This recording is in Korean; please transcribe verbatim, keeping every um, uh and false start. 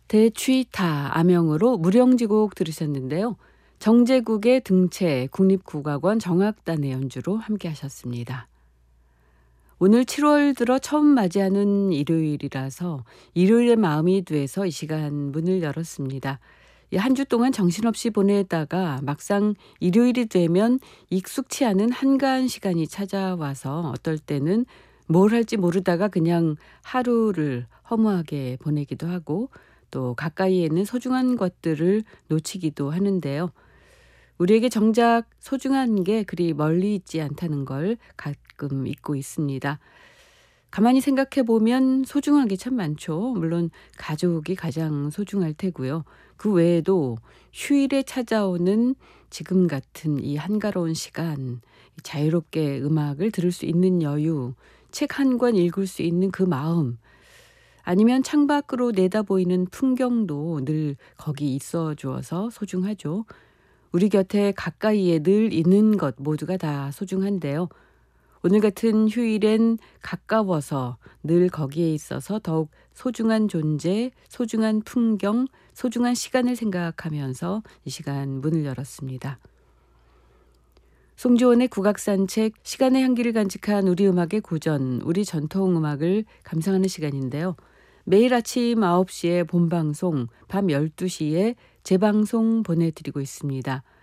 대취타 암영으로 무령지곡 들으셨는데요. 정제국의 등채 국립국악원 정악단의 연주로 함께 하셨습니다. 오늘 칠월 들어 처음 맞이하는 일요일이라서 일요일의 마음이 돼서 이 시간 문을 열었습니다. 한 주 동안 정신없이 보내다가 막상 일요일이 되면 익숙치 않은 한가한 시간이 찾아와서 어떨 때는 뭘 할지 모르다가 그냥 하루를 허무하게 보내기도 하고 또 가까이에 있는 소중한 것들을 놓치기도 하는데요. 우리에게 정작 소중한 게 그리 멀리 있지 않다는 걸 가끔 잊고 있습니다. 가만히 생각해 보면 소중한 게 참 많죠. 물론 가족이 가장 소중할 테고요. 그 외에도 휴일에 찾아오는 지금 같은 이 한가로운 시간, 자유롭게 음악을 들을 수 있는 여유, 책 한 권 읽을 수 있는 그 마음, 아니면 창밖으로 내다보이는 풍경도 늘 거기 있어 주어서 소중하죠. 우리 곁에 가까이에 늘 있는 것 모두가 다 소중한데요. 오늘 같은 휴일엔 가까워서 늘 거기에 있어서 더욱 소중한 존재, 소중한 풍경, 소중한 시간을 생각하면서 이 시간 문을 열었습니다. 송지원의 국악산책, 시간의 향기를 간직한 우리 음악의 고전, 우리 전통음악을 감상하는 시간인데요. 매일 아침 아홉 시에 본방송, 밤 열두 시에 재방송 보내드리고 있습니다.